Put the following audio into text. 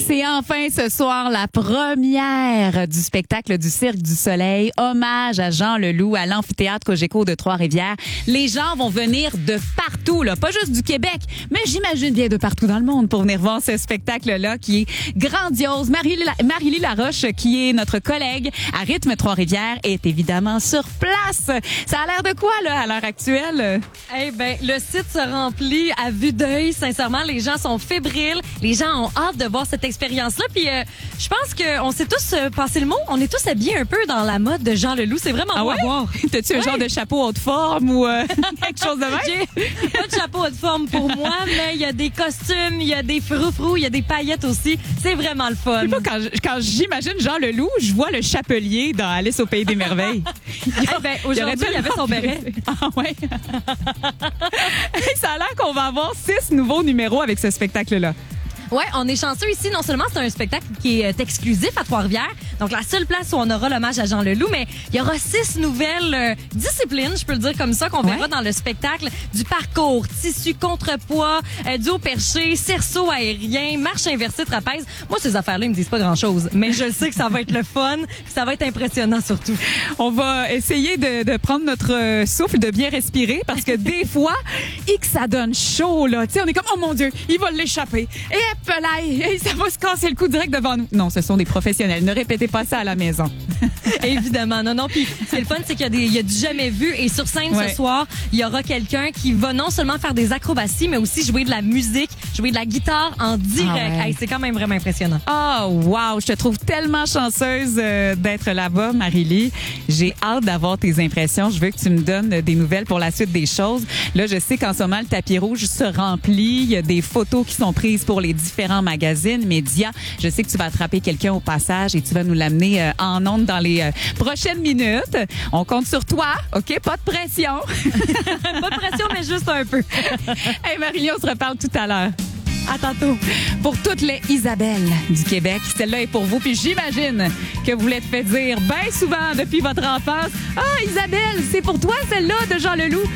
C'est enfin ce soir la première du spectacle du Cirque du Soleil, hommage à Jean Leloup à l'amphithéâtre Cogeco de Trois-Rivières. Les gens vont venir de partout, là, pas juste du Québec, mais j'imagine bien de partout dans le monde pour venir voir ce spectacle-là qui est grandiose. Marie-Lie Laroche, qui est notre collègue à Rythme Trois-Rivières, est évidemment sur place. Ça a l'air de quoi, là, à l'heure actuelle? Eh ben, le site se remplit à vue d'œil. Sincèrement, les gens sont fébriles. Les gens ont hâte de voir cette expérience-là. Puis, je pense qu'on s'est tous passé le mot. On est tous habillés un peu dans la mode de Jean Leloup. C'est vraiment beau à voir. T'as-tu un genre de chapeau haute forme ou quelque chose de même? J'ai pas de chapeau haute forme pour moi, mais il y a des costumes, il y a des froufrous, il y a des paillettes aussi. C'est vraiment le fun. Je sais pas, quand j'imagine Jean Leloup, je vois le chapelier dans Alice au Pays des Merveilles. Aujourd'hui, il y avait son béret. Ah ouais. Ça a l'air qu'on va avoir 6 nouveaux numéros avec ce spectacle-là. Ouais, on est chanceux ici. Non seulement c'est un spectacle qui est exclusif à Trois-Rivières, donc la seule place où on aura l'hommage à Jean Leloup, mais il y aura 6 nouvelles disciplines, je peux le dire comme ça, qu'on verra dans le spectacle. Du parcours, tissu, contrepoids, du haut perché, cerceau aérien, marche inversée, trapèze. Moi, ces affaires-là, ils me disent pas grand-chose, mais je sais que ça va être le fun, que ça va être impressionnant surtout. On va essayer de prendre notre souffle, de bien respirer, parce que des fois, que ça donne chaud, là. Tu sais, on est comme, oh mon Dieu, il va l'échapper. Et ça va se casser le cou direct devant nous. Non, ce sont des professionnels. Ne répétez pas ça à la maison. Évidemment, non. Puis c'est le fun, c'est qu'il y a du jamais vu. Et sur scène ce soir, il y aura quelqu'un qui va non seulement faire des acrobaties, mais aussi jouer de la musique, jouer de la guitare en direct. Ah ouais. C'est quand même vraiment impressionnant. Oh, wow! Je te trouve tellement chanceuse d'être là-bas, Marie-Lie. J'ai hâte d'avoir tes impressions. Je veux que tu me donnes des nouvelles pour la suite des choses. Là, je sais qu'en ce moment, le tapis rouge se remplit. Il y a des photos qui sont prises pour les différents magazines, médias. Je sais que tu vas attraper quelqu'un au passage et tu vas nous l'amener en ondes dans les prochaines minutes. On compte sur toi, OK? Pas de pression. Pas de pression, mais juste un peu. Hey, Marie-Lie, on se reparle tout à l'heure. À tantôt. Pour toutes les Isabelles du Québec, celle-là est pour vous. Puis j'imagine que vous l'êtes fait dire bien souvent depuis votre enfance. Ah, Isabelle, c'est pour toi celle-là de Jean Leloup.